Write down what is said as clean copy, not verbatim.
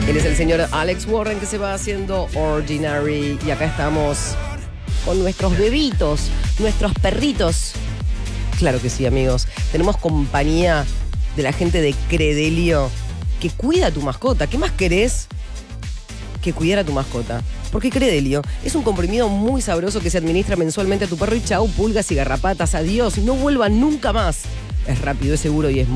Él es el señor Alex Warren, que se va haciendo Ordinary. Y acá estamos con nuestros bebitos, nuestros perritos. Claro que sí, amigos. Tenemos compañía de la gente de Credelio, que cuida a tu mascota. ¿Qué más querés que cuidar a tu mascota? Porque Credelio es un comprimido muy sabroso que se administra mensualmente a tu perro y chau, pulgas y garrapatas. Adiós, no vuelvan nunca más. Es rápido, es seguro y es